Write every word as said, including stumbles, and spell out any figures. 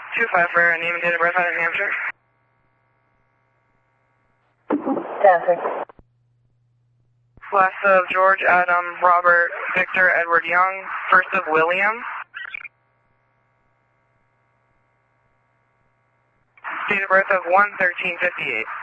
two five for name and date of birth out of New Hampshire. Stanford. Last of George, Adam, Robert, Victor, Edward Young. First of William. Date of birth of one thirteen fifty-eight.